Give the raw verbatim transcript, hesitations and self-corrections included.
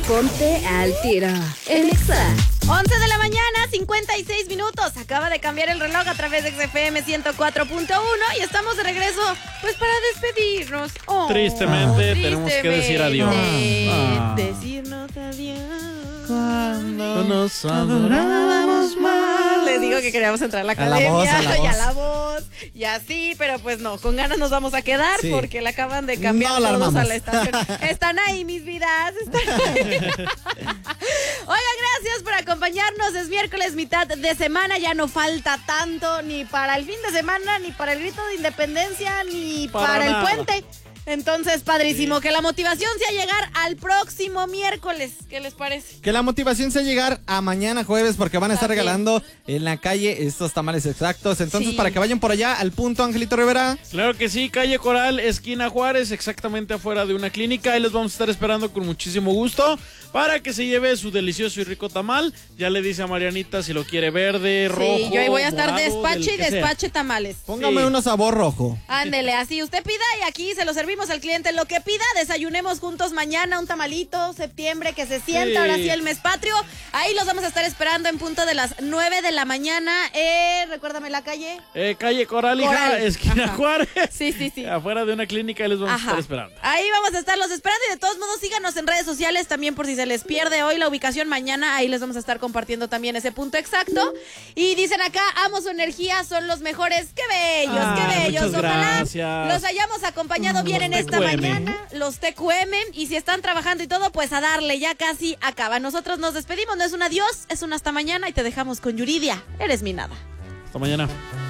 Ponte al tiro. En Exa. once de la mañana, cincuenta y seis minutos. Acaba de cambiar el reloj a través de X F M ciento cuatro punto uno y estamos de regreso, pues para despedirnos. Oh, Tristemente, tenemos que decir adiós. Ah. Decirnos adiós. Cuando nos adorábamos más. Les digo que queríamos entrar a la academia, a la voz, a la y a voz. la voz, y así, pero pues no, con ganas nos vamos a quedar Sí. porque le acaban de cambiar No la todos a armamos. la estación. Están ahí, mis vidas, están ahí. Oigan, gracias por acompañarnos. Es miércoles, mitad de semana, ya no falta tanto ni para el fin de semana, ni para el grito de independencia, ni para, Para el nada. puente. Entonces, padrísimo, que la motivación sea llegar al próximo miércoles. ¿Qué les parece? Que la motivación sea llegar a mañana jueves porque van a estar Así es. regalando en la calle estos tamales exactos. Entonces, Sí. para que vayan por allá al punto, Angelito Rivera. Claro que sí, calle Coral, esquina Juárez, exactamente afuera de una clínica. Ahí los vamos a estar esperando con muchísimo gusto para que se lleve su delicioso y rico tamal. Ya le dice a Marianita si lo quiere verde, rojo. Sí, yo ahí voy a estar morado, despache y del que sea. despache tamales. Póngame Sí. uno sabor rojo. Ándele, así usted pida y aquí se lo servimos al cliente. Lo que pida, desayunemos juntos mañana, un tamalito, septiembre, que se sienta, Sí. ahora sí el mes patrio. Ahí los vamos a estar esperando en punto de las nueve de la mañana. Eh, recuérdame la calle. Eh, calle Coral, hija, Coral. esquina Ajá. Juárez. Sí, sí, sí. Afuera de una clínica, ahí les vamos a Ajá. estar esperando. Ahí vamos a estarlos esperando y de todos modos síganos en redes sociales también por si se les pierde hoy la ubicación mañana. Ahí les vamos a estar compartiendo también ese punto exacto. Y dicen acá, amo su energía, son los mejores. ¡Qué bellos, Ah, qué bellos! muchas Ojalá gracias. los hayamos acompañado bien Los en esta T Q M. mañana. Los T Q M. Y si están trabajando y todo, pues a darle, ya casi acaba. Nosotros nos despedimos, no es un adiós, es un hasta mañana y te dejamos con Yuridia. Eres mi nada. Hasta mañana.